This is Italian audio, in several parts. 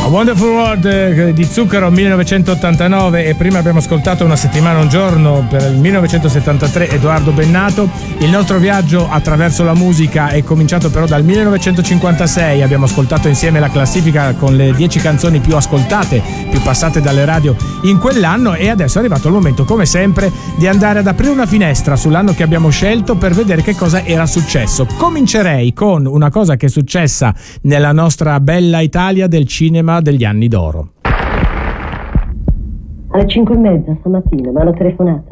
Wonderful World di Zucchero 1989, e prima abbiamo ascoltato Una settimana un giorno per il 1973, Edoardo Bennato. Il nostro viaggio attraverso la musica è cominciato però dal 1956, abbiamo ascoltato insieme la classifica con le 10 canzoni più ascoltate, più passate dalle radio in quell'anno, e adesso è arrivato il momento, come sempre, di andare ad aprire una finestra sull'anno che abbiamo scelto per vedere che cosa era successo. Comincerei con una cosa che è successa nella nostra bella Italia del cinema degli anni d'oro. Alle 5:30 stamattina mi hanno telefonato.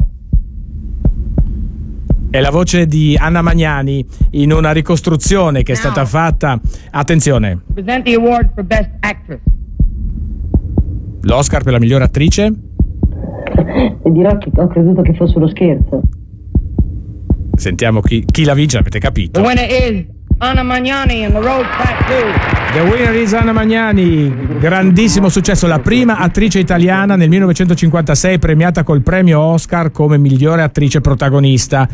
È la voce di Anna Magnani in una ricostruzione che è stata fatta. Attenzione. Present the award for Best Actress. L'Oscar per la migliore attrice? E dirò che ho creduto che fosse uno scherzo. Sentiamo chi la vince, avete capito. The winner is Anna Magnani in The Road Back 2. The winner is Anna Magnani, grandissimo successo, la prima attrice italiana nel 1956 premiata col premio Oscar come migliore attrice protagonista.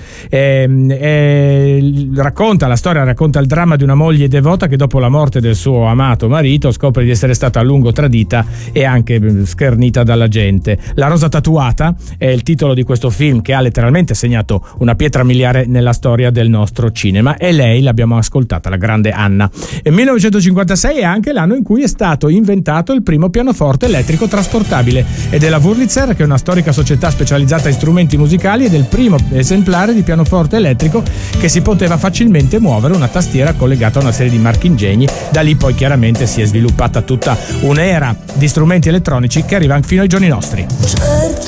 Racconta il dramma di una moglie devota che dopo la morte del suo amato marito scopre di essere stata a lungo tradita e anche schernita dalla gente. La rosa tatuata è il titolo di questo film che ha letteralmente segnato una pietra miliare nella storia del nostro cinema, e lei l'abbiamo ascoltata, la grande Anna. Nel 1956 è anche l'anno in cui è stato inventato il primo pianoforte elettrico trasportabile, ed è la Wurlitzer, che è una storica società specializzata in strumenti musicali, ed è il primo esemplare di pianoforte elettrico che si poteva facilmente muovere, una tastiera collegata a una serie di marchingegni. Da lì poi chiaramente si è sviluppata tutta un'era di strumenti elettronici che arriva fino ai giorni nostri.